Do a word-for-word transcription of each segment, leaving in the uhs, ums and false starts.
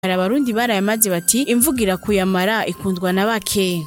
hari abarundi barayamaze bati imvugira kuyamara ikundwa na bake.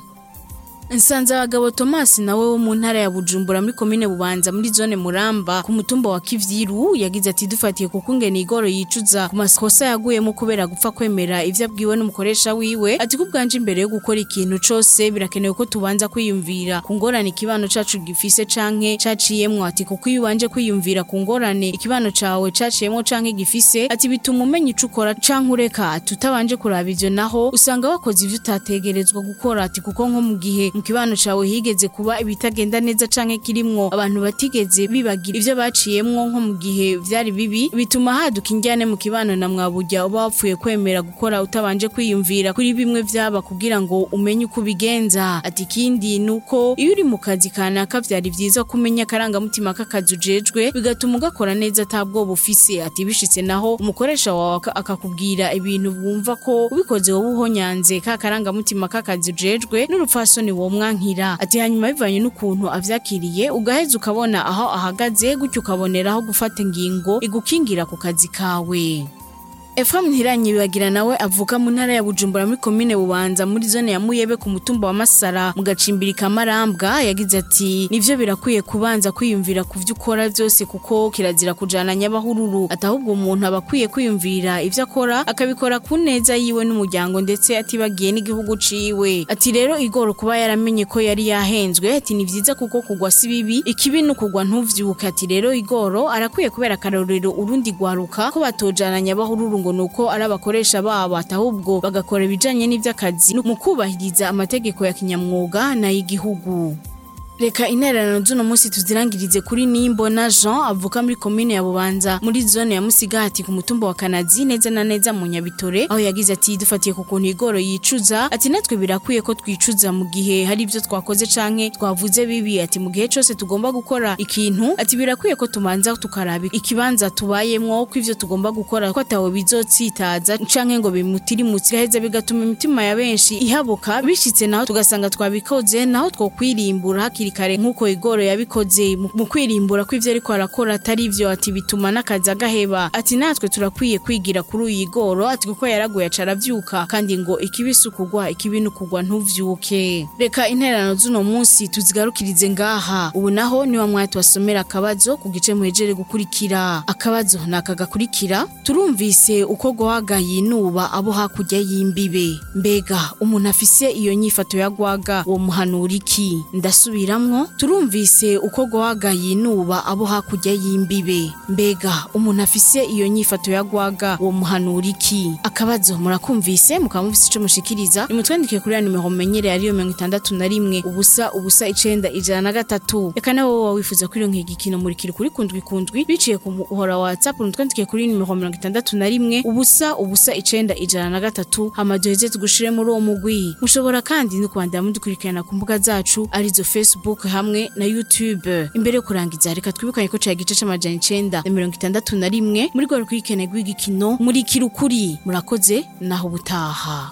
Nsanze abagabo Thomas nawe wo mu ntara ya Bujumbura muri komine Bubanza muri zone Muramba ku mutumba wa Kivyiru yagize ati dufatiye kuko ngene igoro yicuza ku makosa yaguyemo kubera gupfa kwemera ivyo abwiwe n'umukoresha wiwe ati kubwanje imbere yo gukora ikintu cose birakenewe ko tubanza kwiyumvira ku ngorane ikibano cacu gifise canke caciyemwo ati kuko iyo wanje kwiyumvira ku ngorane ikibano cawe caciyemwo canke gifise ati bituma umenya ico ukora canke ureka tutabanje kuraba ivyo naho usanga wakoze ivyo utategerezwa gukora ati kuko nko mu gihe mu kibano cawe higeze kuba ibitagenda neza canke kirimwo abantu batigeze bibagira ivyo baciyemwo nko mu gihe vyari bibi bituma haduka injyane mu kibano na mwaburya uba wapfuye kwemera gukora utabanje kwiyumvira kuri bimwe vyaba kugira ngo umenye uko bigenza ati kindi nuko iyo uri mu kazi kanaka vyari vyiza kumenya karanga mutima kakazi ujejwe bigatuma ugakora neza atabwo bufise ati bishitse naho umukoresha wawe akakubwira ibintu bumva ko ubikoze wowe uhonyanze ka karanga mutima kakazi ujejwe n'urupfasoni wo mwankira ati hanyuma bivanye n'ukuntu avyakiriye ugaheza ukabona aho ahagaze gutyo ukaboneraho gufata ingingo igukingira ku kazi kawe. Ephraim Ntiranyi bibagira nawe avuka mu ntara ya Bujumbura muri komine Bubanza muri zone ya Muyebe ku mutumba wa Masara mu gacimbiri kamarambwa yagize ati nivyo birakwiye kubanza kwiyumvira ku vyo ukora byose kuko kirazira kujana nyabahururu atahubwo umuntu abakwiye kwiyumvira ivyo akora akabikora ku neza yiwe n'umuryango ndetse atibagiye n'igihugu ciwe ati rero igoro kuba yaramenye ko yari yahenzwe ati ni vyiza kuko kugwa si bibi ikibi n'ukugwa ntuvyuka ati rero igoro arakwiye kubera karorero urundi gwaruka ko batojana nyabahururu ngo nuko ari abakoresha babo atahubwo bagakora ibijanye n'ivy'akazi mu kubahiriza amategeko ya kinyamwuga na y'igihugu. Reka intererano z'uno munsi tuzirangirize kuri Nimbona Jean avuka muri komine ya Bubanza muri zone ya Musigati ku mutumba wa Kanazi neza na neza mu Nyabitore aho yagize ati dufatiye ku kuntu igoro yicuza ati natwe birakwiye ko twicuza mu gihe hari ivyo twakoze canke twavuze bibi ati mu gihe cose tugomba gukora ikintu ati birakwiye ko tumanza tukaraba ikibanza tubayemwo ko ivyo tugomba gukora ko atawe bizotsitaza canke ngo bimutirimutse gaheza bigatuma imitima ya benshi ihabuka bishitse naho tugasanga twabikoze naho twokwirimbura kare nkuko igoro yabikoze mu kwirimbura ko ivyo ariko arakora atari ivyo ati bituma n'akazi agaheba ati natwe turakwiye kwigira kuri uyu igoro ati kuko yaraguye acaravyuka kandi ngo ikibisukugwa ikibinu kugwa ntuvyuke. Reka intererano z'uno munsi tuzigarukirize ngaha ubu naho ni wa mwati wasomera akabazo ku gice muhejere gukurikira akabazo nakagakurikira turumvise uko gwaga yinuba abo hakurya y'imbibe mbega umuntu afise iyo nyifato ya gwaga wo muhanura iki ndasubira turumvise uko gwaga yinuba abo hakurya y'imbibe mbega umuntu afise iyo nyifato ya gwaga wo muhanura iki akabazo murakumvise mukamuvise ico mushikiriza nimutwandike kuri nimero menyere ariyo mirongo itandatu na rimwe ubusa ubusa icenda ijana na gatatu reka nawe wifuza kwironka igikino muri kiri kuri kundwi kundwi biciye ku muhora wa WhatsApp mutwandike kuri nimero mirongo itandatu na rimwe ubusa ubusa icenda ijana na gatatu hamadoheze tugushire muri uwo mugwi mushobora kandi no kwandira mudukurikirana ku mbuga zacu arizo Facebook hamwe na YouTube. Imbere yo kurangiza reka twibukanye ko cya gice c'amajana icenda na mirongo itandatu na rimwe muri goro kwikene gw'igikino muri kirukuri murakoze naho butaha.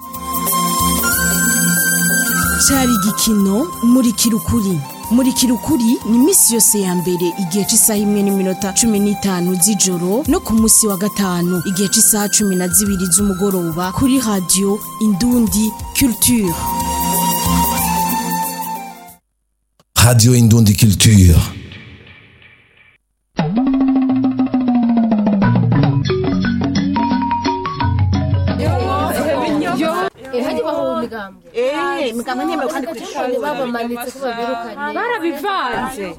Cyari igikino muri kirukuri. Muri kirukuri ni misi yose ya mbere igihe c'isaha imwe n'iminota cumi n'itanu z'ijoro no ku musi wa gatanu igihe c'isaha cumi na zibiri z'umugoroba kuri radio Indundi Culture. Radio Indundi Culture. Eh, muganga ntemeye kandi kwishuri babamanitse ko babirukanye. Barabivanze.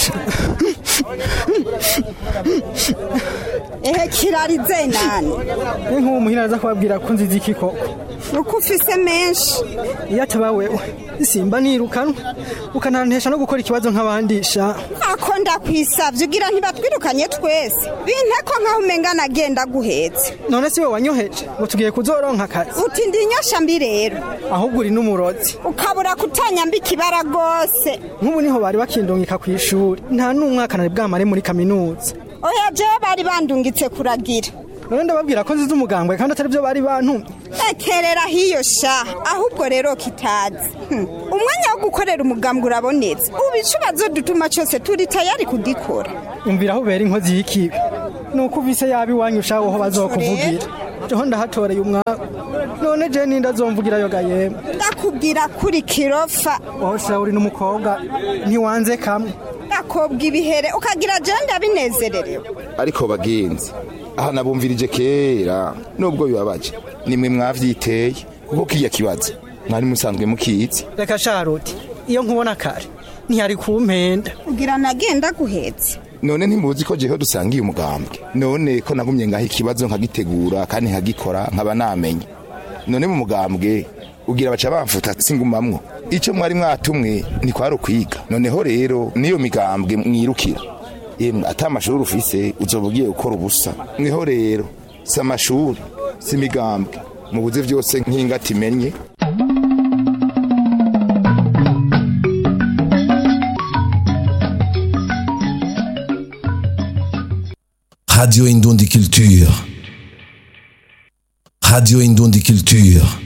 Ehe kirarize nani. Ni nko muhira za kwabwira ko nzizi iki koko. Uko ufise menshi. Iyo ataba wewe simba nirukanwa ukanantesha no gukora ikibazo nk'abandisha. Ako ndakwisavye ugira ntibatwirukanye twese. Binteko nkaho umenga nagenda guhetse. None si we wanyoheje ngo tugiye kuzoronka akazi. Uti ndi nyosha mbi rero. Ahubwo uri n'umurozi. Ukabura kutanyamba ikibara gose. Nk'ubu niho bari bakindungika ku ishuri. Nta n'umwaka nari bwamare muri kaminuza. Oya je bari bandungitse kuragira. None ndababwira ko nziza umugambwe kandi atari byo bari bantumye. Ekerera hiyo sha ahubwo rero kitazi. Hmm. Umwanya wo gukorera umugambwe urabonetse. Ubicubazo dutuma cyose turi tayari kudikora. Umvira aho bera inkozi y'ikibi. Nuko uvise yabi wanyusha aho bazokuvugira. jeho ndahatoreye umwaka none je ninda zomvugira yoga yemwe ndakubwira kuri kirofa wowe uri n'umukobwa ntiwanze kamwe ndakobwa ibihere ukagira je ndabinezererewe ariko bagenzi aha nabumvirije kera nubwo bibabaje nimwe mwavyiteye kuko kiya kibazo mwari musanzwe mukizi reka Charlotte iyo nkubona kare ntiyari kumpenda kugira nagenda guhetse none ntimuzi ko jeho dusangiye umugambwe none ko nagumye ngaho ikibazo nkagitegura kandi nkagikora nkaba namenye none mu mugambwe ugira baca bamfuta singumamwo ico mwari mwatumwe ni kwaro kwiga noneho rero niyo migambwe mwirukira yemwe ata amashuri ufise uzobugiye gukora ubusa mweho rero si amashuri si migambwe mubuze vyose nk'ingati menye Radio Indundi Culture. Radio Indundi Culture.